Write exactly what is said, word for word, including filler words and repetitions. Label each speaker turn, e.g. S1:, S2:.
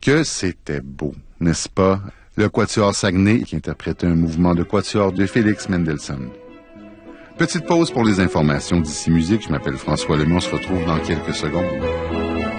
S1: que c'était beau, n'est-ce pas? Le Quatuor Saguenay qui interprétait un mouvement de quatuor de Félix Mendelssohn. Petite pause pour les informations d'ici musique. Je m'appelle François Lemay. On se retrouve dans quelques secondes.